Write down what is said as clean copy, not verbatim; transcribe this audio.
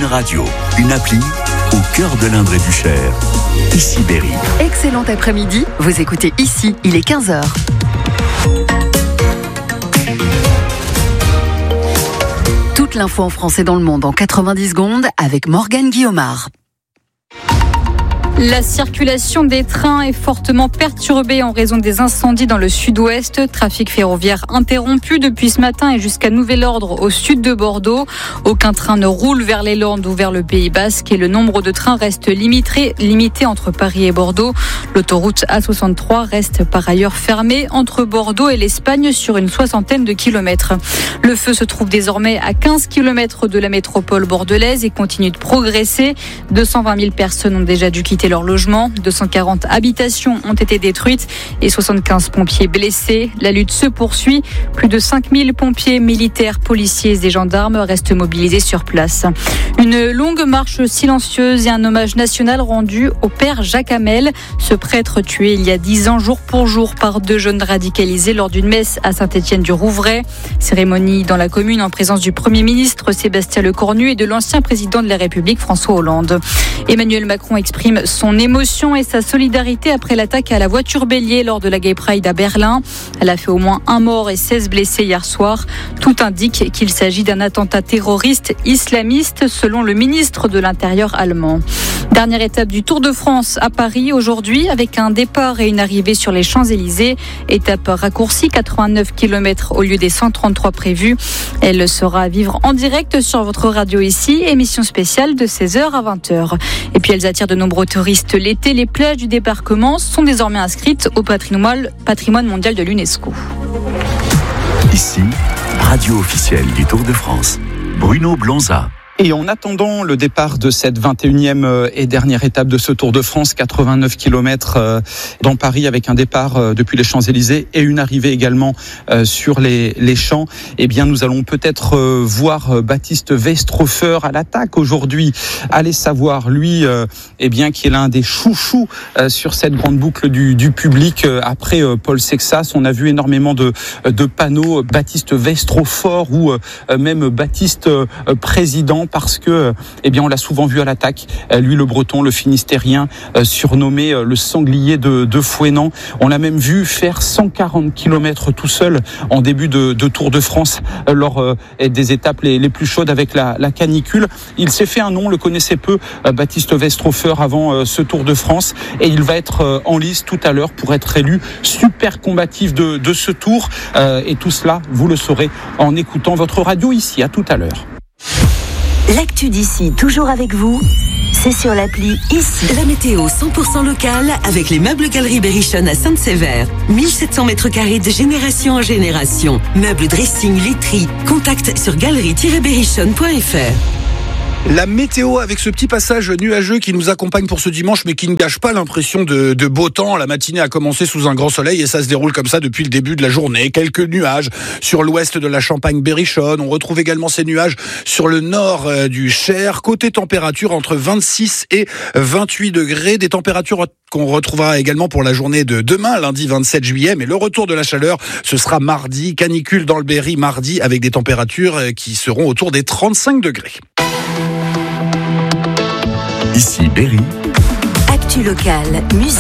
Radio, une appli au cœur de l'Indre et du Cher. Ici Berry. Excellent après-midi, vous écoutez Ici, il est 15h. Toute l'info en français dans le monde en 90 secondes avec Morgane Guillaumard. La circulation des trains est fortement perturbée en raison des incendies dans le sud-ouest. Trafic ferroviaire interrompu depuis ce matin et jusqu'à nouvel ordre au sud de Bordeaux. Aucun train ne roule vers les Landes ou vers le Pays Basque et le nombre de trains reste limité entre Paris et Bordeaux. L'autoroute A63 reste par ailleurs fermée entre Bordeaux et l'Espagne sur une 60aine de kilomètres. Le feu se trouve désormais à 15 kilomètres de la métropole bordelaise et continue de progresser. 220 000 personnes ont déjà dû quitter leur logement. 240 habitations ont été détruites et 75 pompiers blessés. La lutte se poursuit. Plus de 5000 pompiers, militaires, policiers et gendarmes restent mobilisés sur place. Une longue marche silencieuse et un hommage national rendu au père Jacques Hamel, ce prêtre tué il y a 10 ans jour pour jour par 2 jeunes radicalisés lors d'une messe à Saint-Étienne-du-Rouvray. Cérémonie dans la commune en présence du Premier ministre Sébastien Lecornu et de l'ancien président de la République François Hollande. Emmanuel Macron exprime son émotion et sa solidarité après l'attaque à la voiture bélier lors de la Gay Pride à Berlin. Elle a fait au moins 1 mort et 16 blessés hier soir. Tout indique qu'il s'agit d'un attentat terroriste islamiste selon le ministre de l'Intérieur allemand. Dernière étape du Tour de France à Paris aujourd'hui avec un départ et une arrivée sur les Champs-Élysées. Étape raccourcie, 89 km au lieu des 133 prévus. Elle sera à vivre en direct sur votre radio ici. Émission spéciale de 16h à 20h. Et puis elles attirent de nombreux touristes l'été. Les plages du débarquement sont désormais inscrites au patrimoine mondial de l'UNESCO. Ici, radio officielle du Tour de France. Bruno Blonza. Et en attendant le départ de cette 21e et dernière étape de ce Tour de France, 89 km dans Paris avec un départ depuis les Champs-Élysées et une arrivée également sur les champs, eh bien nous allons peut-être voir Baptiste Westrhofer à l'attaque aujourd'hui. Allez savoir, lui, eh bien qui est l'un des chouchous sur cette grande boucle du public après Paul Sexas. On a vu énormément de panneaux Baptiste Westrhofer ou même Baptiste président, parce que, eh bien, on l'a souvent vu à l'attaque. Lui, le Breton, le Finistérien, surnommé le sanglier de Fouesnant. On l'a même vu faire 140 km tout seul en début de Tour de France lors des étapes les plus chaudes avec la canicule. Il s'est fait un nom, le connaissait peu, Baptiste Westrhofer, avant ce Tour de France, et il va être en lice tout à l'heure pour être élu super combatif de ce Tour. Et tout cela, vous le saurez en écoutant votre radio ici. À tout à l'heure. L'actu d'ici, toujours avec vous, c'est sur l'appli Ici. La météo 100% locale avec les meubles Galerie Berrichonne à Sainte-Sévère. 1700 mètres carrés de génération en génération. Meubles, dressing, literie. Contact sur galerie-berrichonne.fr. La météo avec ce petit passage nuageux qui nous accompagne pour ce dimanche, mais qui ne gâche pas l'impression de beau temps. La matinée a commencé sous un grand soleil et ça se déroule comme ça depuis le début de la journée. Quelques nuages sur l'ouest de la Champagne-Berrichonne. On retrouve également ces nuages sur le nord du Cher. Côté température, entre 26 et 28 degrés. Des températures qu'on retrouvera également pour la journée de demain, lundi 27 juillet. Mais le retour de la chaleur, ce sera mardi. Canicule dans le Berry mardi avec des températures qui seront autour des 35 degrés. Ici Berry. Actu locale, musique.